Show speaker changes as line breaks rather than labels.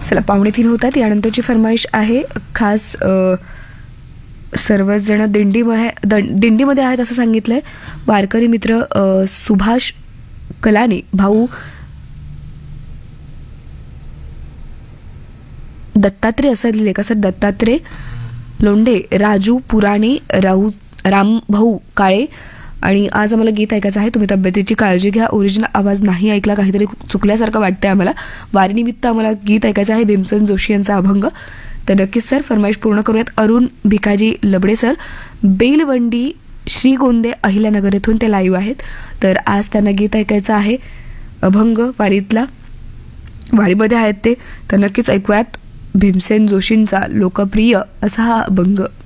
चला 2:45 होतात. यानंतरची फरमाईश आहे खास सर्वच जण दिंडीमध्ये आहेत असं सांगितलंय. वारकरी मित्र सुभाष कलानी, भाऊ दत्तात्रय असं लिहिले का सर, दत्तात्रय लोंढे, राजू पुराणे, रामभाऊ काळे. आणि आज आम्हाला गीत ऐकायचं आहे, तुम्ही तब्येतीची काळजी घ्या. ओरिजिनल आवाज नाही ऐकला, काहीतरी चुकल्यासारखं वाटतंय आम्हाला. वारीनिमित्त आम्हाला गीत ऐकायचं आहे भीमसेन जोशी यांचा अभंग. तर नक्कीच सर फरमाईश पूर्ण करूयात. अरुण भिकाजी लबडे सर, बेलवंडी श्रीगोंदे अहिल्यानगर येथून ते लाईव्ह आहेत. तर आज त्यांना गीत ऐकायचं आहे अभंग वारीमध्ये आहेत ते. तर नक्कीच ऐकूयात भीमसेन जोशींचा लोकप्रिय असा हा अभंग.